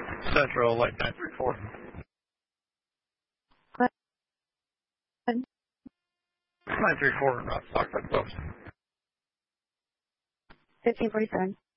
Central, like 934. Go ahead. 934, not Stockton Post. 1547.